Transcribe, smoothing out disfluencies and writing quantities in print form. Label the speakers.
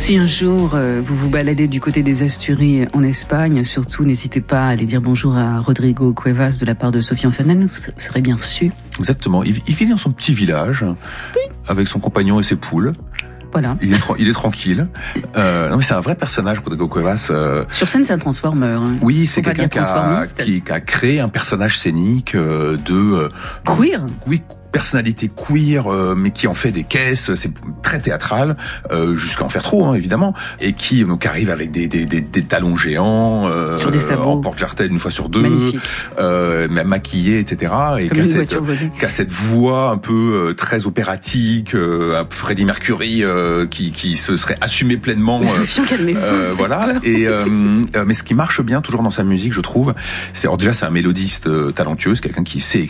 Speaker 1: Si un jour vous vous baladez du côté des Asturies en Espagne, surtout n'hésitez pas à aller dire bonjour à Rodrigo Cuevas de la part de Sofiane Fernandez, vous serez bien reçu.
Speaker 2: Exactement, il vit dans son petit village, avec son compagnon et ses poules.
Speaker 1: Voilà.
Speaker 2: Il est tranquille. Non mais c'est un vrai personnage, Rodrigo Cuevas.
Speaker 1: Sur scène, c'est un transformeur. Hein.
Speaker 2: Oui, c'est quelqu'un qui a créé un personnage scénique de
Speaker 1: queer.
Speaker 2: Oui, personnalité queer, mais qui en fait des caisses, c'est très théâtral, jusqu'à en faire trop, hein, évidemment, et qui donc arrive avec des talons géants,
Speaker 1: sur des sabots,
Speaker 2: en porte-jartel une fois sur deux, maquillé, etc. Et qui a cette voix un peu très opératique, un peu Freddie Mercury, qui se serait assumé pleinement. Voilà. Et mais ce qui marche bien toujours dans sa musique, je trouve, c'est alors déjà c'est un mélodiste talentueux, c'est quelqu'un qui sait